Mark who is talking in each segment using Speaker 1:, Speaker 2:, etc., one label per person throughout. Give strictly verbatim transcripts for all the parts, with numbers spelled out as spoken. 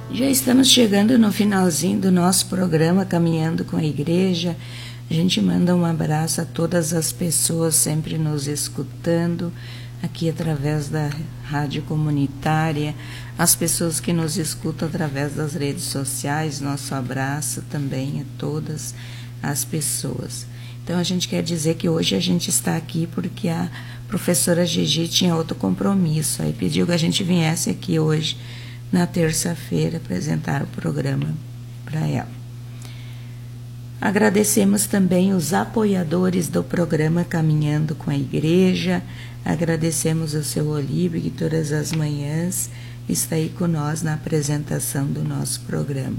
Speaker 1: Já estamos chegando no finalzinho do nosso programa Caminhando com a Igreja. A gente manda um abraço a todas as pessoas sempre nos escutando aqui através da rádio comunitária, as pessoas que nos escutam através das redes sociais. Nosso abraço também a todas as pessoas. Então a gente quer dizer que hoje a gente está aqui porque a professora Gigi tinha outro compromisso, aí pediu que a gente viesse aqui hoje na terça-feira apresentar o programa para ela. Agradecemos também os apoiadores do programa Caminhando com a Igreja, agradecemos o seu Olívio, que todas as manhãs está aí com nós na apresentação do nosso programa.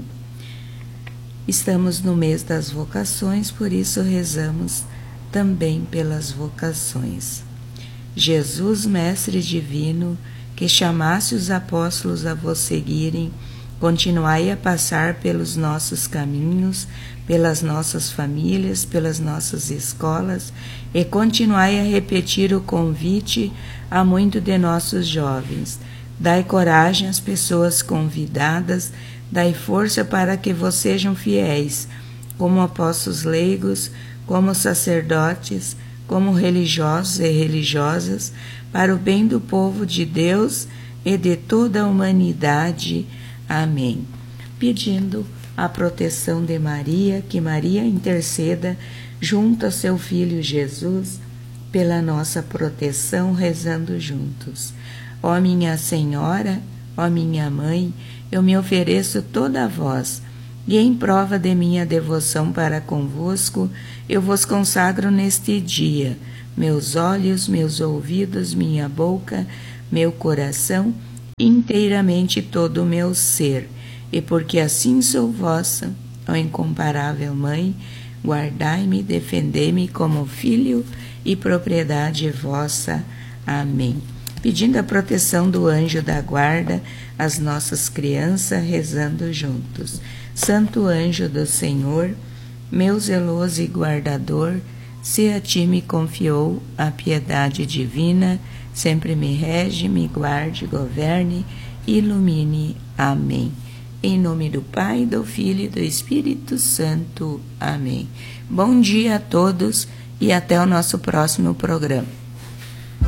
Speaker 1: Estamos no mês das vocações, por isso rezamos também pelas vocações. Jesus, Mestre Divino, que chamasse os apóstolos a vos seguirem, continuai a passar pelos nossos caminhos, pelas nossas famílias, pelas nossas escolas, e continuai a repetir o convite a muitos de nossos jovens. Dai coragem às pessoas convidadas, dai força para que vos sejam fiéis, como apóstolos leigos, como sacerdotes, como religiosos e religiosas, para o bem do povo de Deus e de toda a humanidade. Amém. Pedindo a proteção de Maria, que Maria interceda junto a seu Filho Jesus pela nossa proteção, rezando juntos. Ó minha Senhora, ó minha Mãe, eu me ofereço toda a vós, e em prova de minha devoção para convosco, eu vos consagro neste dia meus olhos, meus ouvidos, minha boca, meu coração, inteiramente todo o meu ser, e porque assim sou vossa, ó incomparável Mãe, guardai-me, defendei-me como filho e propriedade vossa. Amém. Pedindo a proteção do anjo da guarda, as nossas crianças rezando juntos. Santo anjo do Senhor, meu zeloso e guardador, se a ti me confiou a piedade divina, sempre me rege, me guarde, governe, ilumine. Amém. Em nome do Pai, do Filho e do Espírito Santo. Amém. Bom dia a todos e até o nosso próximo programa.